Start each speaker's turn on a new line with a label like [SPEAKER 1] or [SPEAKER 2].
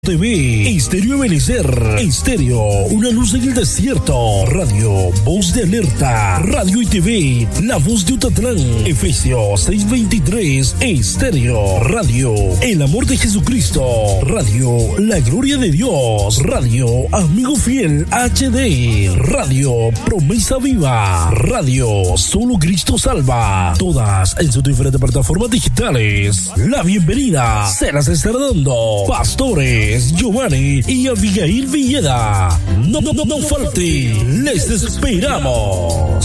[SPEAKER 1] TV, Estéreo Ebenecer, Estéreo, una luz en el desierto, Radio, Voz de Alerta, Radio y TV, La Voz de Utatlán, Efesios 6:23, Estéreo, Radio, El Amor de Jesucristo, Radio, La Gloria de Dios, Radio, Amigo Fiel HD, Radio, Promesa Viva, Radio, Solo Cristo Salva, todas en sus diferentes plataformas digitales. La bienvenida se las estará dando Pastores Giovanni y Abigail Villeda. No falte, les esperamos.